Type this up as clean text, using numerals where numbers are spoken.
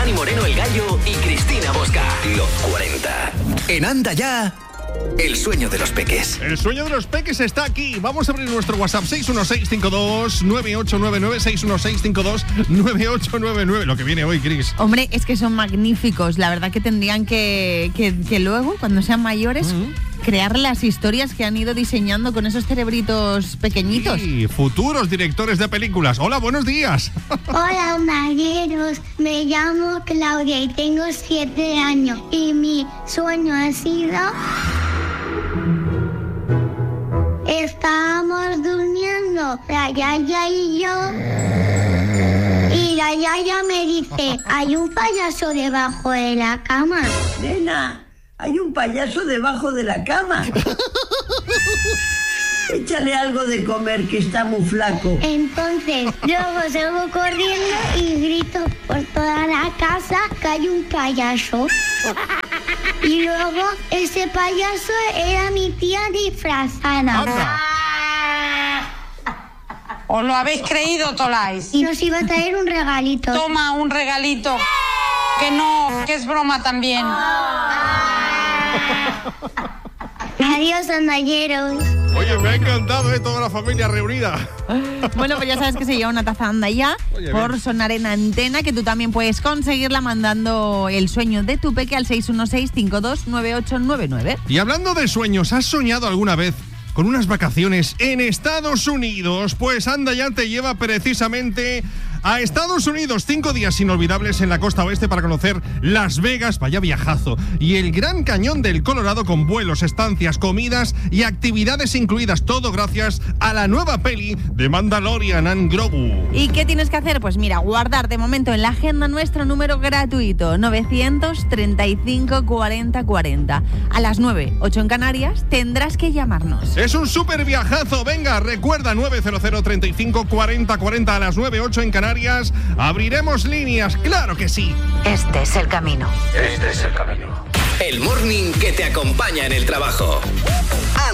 Dani Moreno, El Gallo y Cristina Bosca. Los 40. En Anda Ya, el sueño de los peques. El sueño de los peques está aquí. Vamos a abrir nuestro WhatsApp 616-529899, 616-529899. Lo que viene hoy, Cris. Hombre, es que son magníficos. La verdad que tendrían que luego, cuando sean mayores, crear las historias que han ido diseñando con esos cerebritos pequeñitos. Sí, futuros directores de películas. Hola, buenos días. Hola, ondagueros. Me llamo Claudia y tengo 7 años. Y mi sueño ha sido... Estábamos durmiendo, la Yaya y yo. Y la Yaya me dice, hay un payaso debajo de la cama. Nena, hay un payaso debajo de la cama. Échale algo de comer, que está muy flaco. Entonces, luego salgo corriendo y grito por toda la casa que hay un payaso. Y luego ese payaso era mi tía disfrazada. Anda. ¿Os lo habéis creído, Tolais? Y nos iba a traer un regalito. Toma un regalito. Que es broma también. Adiós, andalleros. Oye, me ha encantado, toda la familia reunida. Bueno, pues ya sabes que se lleva una taza Anda Ya. Oye, por bien. sonar en antena, que tú también puedes conseguirla mandando el sueño de tu peque al 616-529899. Y hablando de sueños, ¿has soñado alguna vez con unas vacaciones en Estados Unidos? Pues Anda Ya te lleva precisamente a Estados Unidos. 5 días inolvidables en la costa oeste para conocer Las Vegas, vaya viajazo, y el Gran Cañón del Colorado, con vuelos, estancias, comidas y actividades incluidas. Todo gracias a la nueva peli de Mandalorian and Grogu. ¿Y qué tienes que hacer? Pues mira, guardar de momento en la agenda nuestro número gratuito, 935 40 40. A las 9, 8 en Canarias, tendrás que llamarnos. Es un súper viajazo. Venga, recuerda, 900 35 40 40. A las 9, 8 en Canarias. Abriremos líneas, claro que sí. Este es el camino. Este es el camino. El morning que te acompaña en el trabajo.